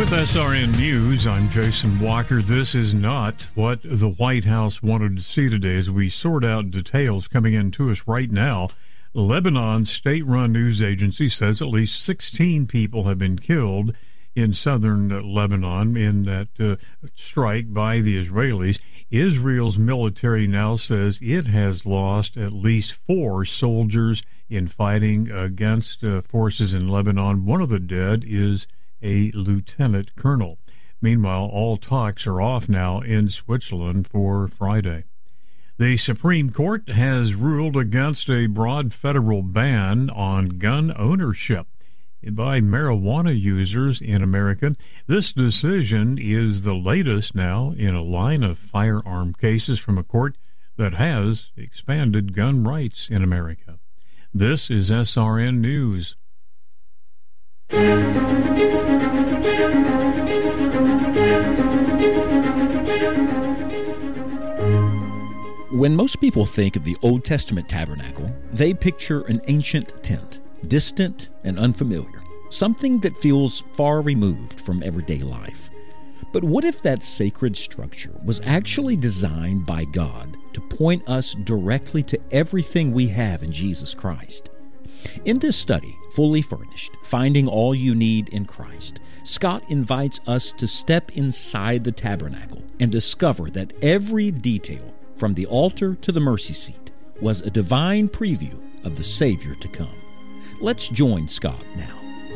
With SRN News, I'm Jason Walker. This is not what the White House wanted to see today as we sort out details coming in to us right now. Lebanon's state-run news agency says at least 16 people have been killed in southern Lebanon in that strike by the Israelis. Israel's military now says it has lost at least 4 soldiers in fighting against forces in Lebanon. One of the dead is a lieutenant colonel. Meanwhile, all talks are off now in Switzerland for Friday. The Supreme Court has ruled against a broad federal ban on gun ownership by marijuana users in America. This decision is the latest now in a line of firearm cases from a court that has expanded gun rights in America. This is SRN News. When most people think of the Old Testament tabernacle, they picture an ancient tent, distant and unfamiliar, something that feels far removed from everyday life. But what if that sacred structure was actually designed by God to point us directly to everything we have in Jesus Christ? In this study, Fully Furnished, Finding All You Need in Christ, Scott invites us to step inside the tabernacle and discover that every detail, from the altar to the mercy seat, was a divine preview of the Savior to come. Let's join Scott now.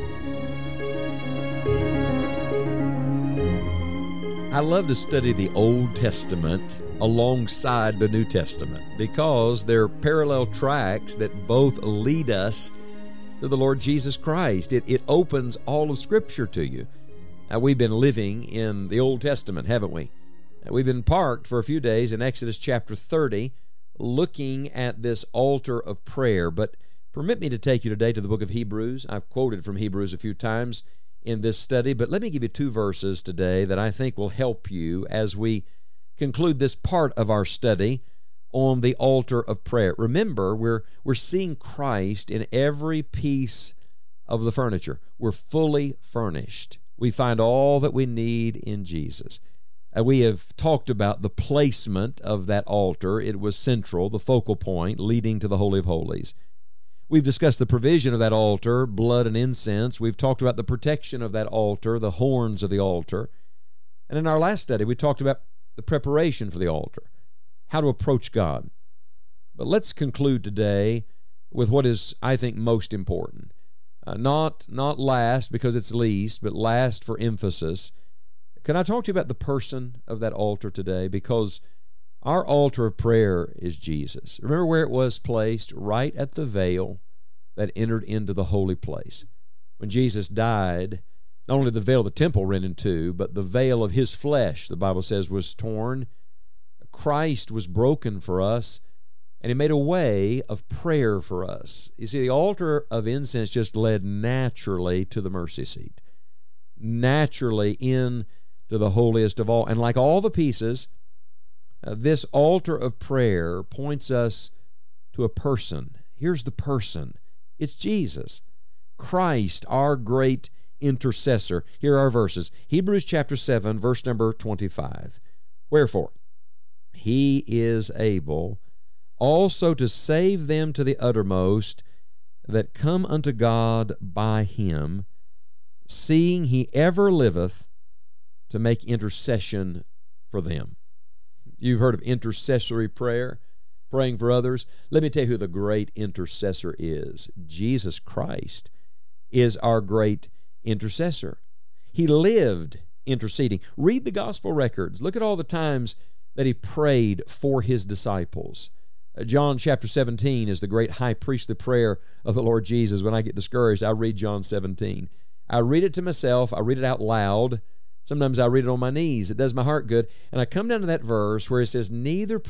I love to study the Old Testament alongside the New Testament because they're parallel tracks that both lead us to the Lord Jesus Christ. It opens all of Scripture to you. Now, we've been living in the Old Testament, haven't we? We've been parked for a few days in Exodus chapter 30, looking at this altar of prayer. But permit me to take you today to the book of Hebrews. I've quoted from Hebrews a few times in this study, but let me give you 2 verses today that I think will help you as we conclude this part of our study on the altar of prayer. Remember, we're seeing Christ in every piece of the furniture. We're fully furnished. We find all that we need in Jesus. We have talked about the placement of that altar. It was central, the focal point, leading to the Holy of Holies. We've discussed the provision of that altar, blood and incense. We've talked about the protection of that altar, the horns of the altar. And in our last study, we talked about the preparation for the altar, how to approach God. But let's conclude today with what is, I think, most important. Not last because it's least, but last for emphasis. Can I talk to you about the person of that altar today? Because our altar of prayer is Jesus. Remember where it was placed? Right at the veil that entered into the holy place. When Jesus died, not only the veil of the temple rent in two, but the veil of his flesh, the Bible says, was torn. Christ was broken for us, and he made a way of prayer for us. You see, the altar of incense just led naturally to the mercy seat, naturally into the holiest of all. And like all the pieces, this altar of prayer points us to a person. Here's the person. It's Jesus, Christ, our great intercessor. Here are our verses. Hebrews chapter 7, verse number 25. Wherefore, he is able also to save them to the uttermost that come unto God by him, seeing he ever liveth to make intercession for them. You've heard of intercessory prayer, praying for others. Let me tell you who the great intercessor is. Jesus Christ is our great intercessor. He lived interceding. Read the gospel records. Look at all the times that he prayed for his disciples. John chapter 17 is the great high priestly prayer of the Lord Jesus. When I get discouraged, I read John 17. I read it to myself. I read it out loud. Sometimes I read it on my knees. It does my heart good. And I come down to that verse where it says, neither